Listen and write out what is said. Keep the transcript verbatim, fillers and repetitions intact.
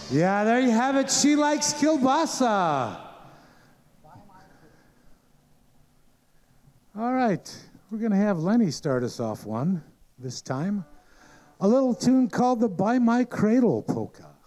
Yeah, there you have it. She likes kielbasa. All right, we're going to have Lenny start us off one this time. A little tune called the By My Cradle Polka.